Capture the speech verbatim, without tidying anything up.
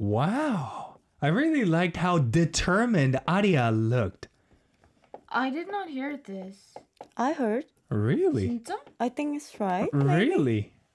Wow. I really liked how determined Arya looked. I did not hear this. I heard. Really? 진짜? I think it's right. maybe? Really?